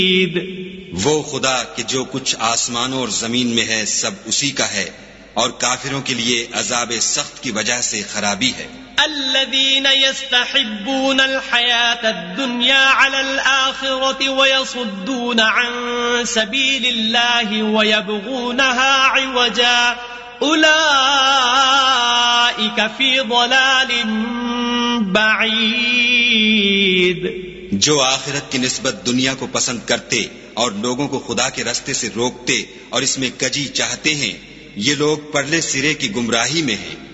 वो खुदा कि जो कुछ आसमानों और जमीन में है सब उसी का है, और काफिरों के लिए अजाब सख्त की वजह से खराबी है। الذين يستحبون الحياة الدنيا على الآخرة ويصدون عن سبيل الله ويبغونها عوجا أولئك في ضلال بعيد। जो आखिरत की निस्बत दुनिया को पसंद करते और लोगों को खुदा के रास्ते से रोकते और इसमें कजी चाहते हैं, ये लोग परले सिरे की गुमराही में हैं।